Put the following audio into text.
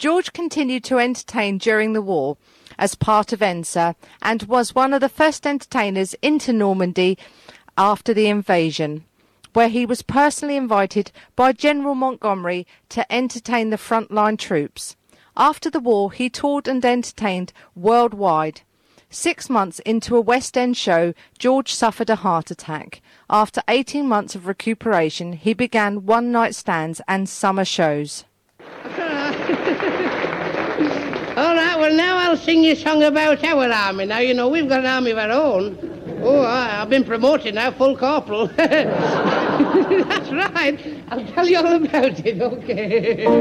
George continued to entertain during the war as part of ENSA and was one of the first entertainers into Normandy after the invasion, where he was personally invited by General Montgomery to entertain the frontline troops. After the war, he toured and entertained worldwide. 6 months into a West End show, George suffered a heart attack. After 18 months of recuperation, he began one-night stands and summer shows. All right, well, now I'll sing you a song about our army. Now, you know, we've got an army of our own. Oh, I've been promoted now, full corporal. That's right. I'll tell you all about it, okay.